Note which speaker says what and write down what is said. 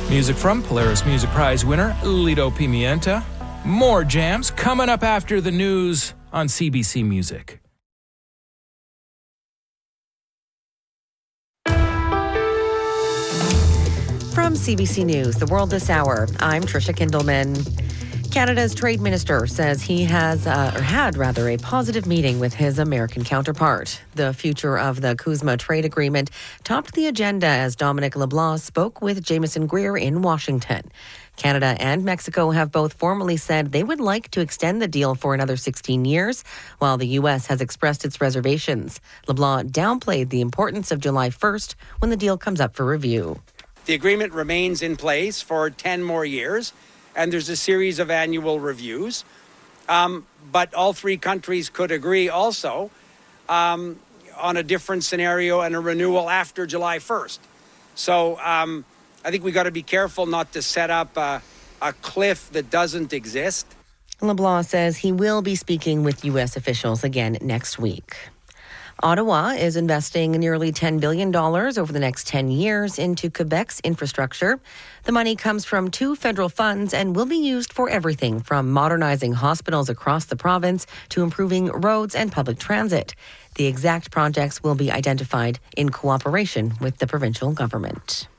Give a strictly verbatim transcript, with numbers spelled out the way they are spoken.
Speaker 1: Music from Polaris Music Prize winner Lido Pimienta. More jams coming up after the news on C B C Music.
Speaker 2: From C B C News, The World This Hour, I'm Trisha Kindleman. Canada's trade minister says he has, uh, or had rather, a positive meeting with his American counterpart. The future of the CUSMA trade agreement topped the agenda as Dominic LeBlanc spoke with Jameson Greer in Washington. Canada and Mexico have both formally said they would like to extend the deal for another sixteen years, while the U S has expressed its reservations. LeBlanc downplayed the importance of July first when the deal comes up for review.
Speaker 3: The agreement remains in place for ten more years, and there's a series of annual reviews. Um, but all three countries could agree also um, on a different scenario and a renewal after July first. So um, I think we got to be careful not to set up a, a cliff that doesn't exist.
Speaker 2: LeBlanc says he will be speaking with U S officials again next week. Ottawa is investing nearly ten billion dollars over the next ten years into Quebec's infrastructure. The money comes from two federal funds and will be used for everything from modernizing hospitals across the province to improving roads and public transit. The exact projects will be identified in cooperation with the provincial government.